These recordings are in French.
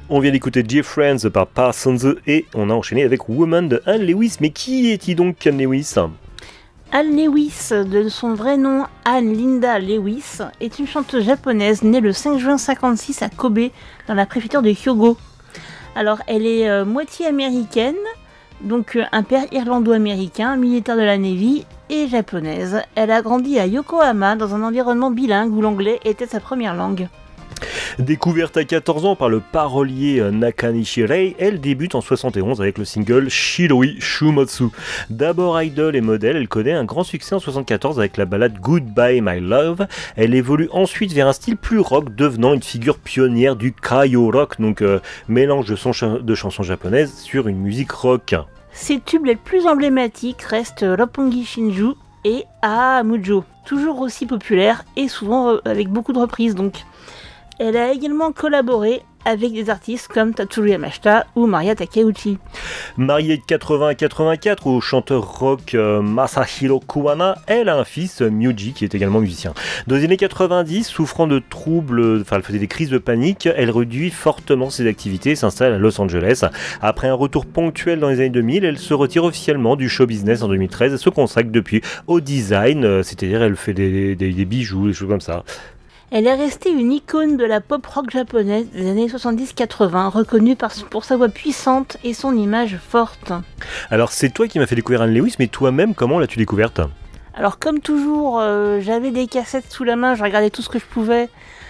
On vient d'écouter Dear Friends par Parsons et on a enchaîné avec Woman de Anne Lewis. Mais qui est-il donc, Anne Lewis ? Anne Lewis, de son vrai nom Anne Linda Lewis, est une chanteuse japonaise née le 5 juin 1956 à Kobe, dans la préfecture de Hyogo. Alors, elle est moitié américaine, donc un père irlando-américain, militaire de la Navy, et japonaise. Elle a grandi à Yokohama, dans un environnement bilingue où l'anglais était sa première langue. Découverte à 14 ans par le parolier Nakanishi Rei, elle débute en 71 avec le single Shiroi Shumotsu. D'abord idol et modèle, elle connaît un grand succès en 74 avec la ballade Goodbye My Love. Elle évolue ensuite vers un style plus rock, devenant une figure pionnière du Kaio Rock, donc mélange de chansons japonaises sur une musique rock. Ses tubes les plus emblématiques restent Roppongi Shinju et Aamujo, toujours aussi populaires et souvent avec beaucoup de reprises donc. Elle a également collaboré avec des artistes comme Tatsuro Yamashita ou Maria Takeuchi. Mariée de 80 à 84 au chanteur rock Masahiro Kuwana, elle a un fils, Myuji, qui est également musicien. Dans les années 90, souffrant de troubles, elle faisait des crises de panique, elle réduit fortement ses activités et s'installe à Los Angeles. Après un retour ponctuel dans les années 2000, elle se retire officiellement du show business en 2013 et se consacre depuis au design, c'est-à-dire elle fait des bijoux, des choses comme ça. Elle est restée une icône de la pop rock japonaise des années 70-80, reconnue pour sa voix puissante et son image forte. Alors c'est toi qui m'as fait découvrir Anne Lewis, mais toi-même, comment l'as-tu découverte ? Alors comme toujours, j'avais des cassettes sous la main, je regardais tout ce que je pouvais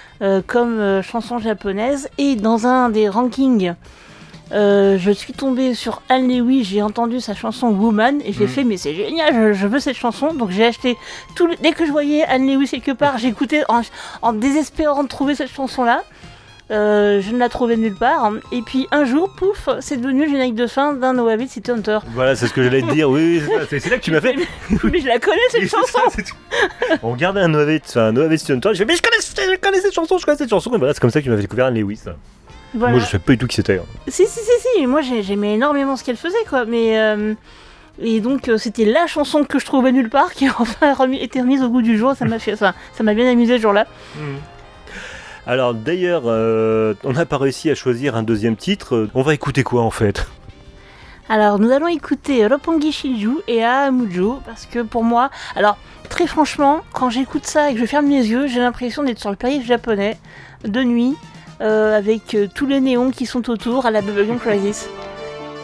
comme chansons japonaises, et dans un des rankings, je suis tombée sur Anne Lewis, j'ai entendu sa chanson Woman et j'ai fait mais c'est génial, je veux cette chanson, donc j'ai acheté dès que je voyais Anne Lewis quelque part, j'écoutais en désespérant de trouver cette chanson là. Je ne la trouvais nulle part, et puis un jour, pouf, c'est devenu le générique de fin d'un No Habit City Hunter. Voilà, c'est ce que j'allais te dire, oui, c'est là que tu m'as fait. Mais je la connais cette chanson. On regardait un No Habit City Hunter, je fais mais je connais cette chanson, et voilà, c'est comme ça que tu m'avais découvert Anne Lewis. Voilà. Moi je sais pas du tout qui c'était. Si, moi j'aimais énormément ce qu'elle faisait quoi, mais et donc c'était la chanson que je trouvais nulle part qui a enfin été remise au goût du jour, ça m'a bien amusé ce jour-là. Alors d'ailleurs, on n'a pas réussi à choisir un deuxième titre, on va écouter quoi en fait ? Alors nous allons écouter Roppongi Shinju et Aamujo, parce que pour moi, alors très franchement, quand j'écoute ça et que je ferme les yeux, j'ai l'impression d'être sur le périph' japonais, de nuit, avec tous les néons qui sont autour à la Bubblegum Crisis.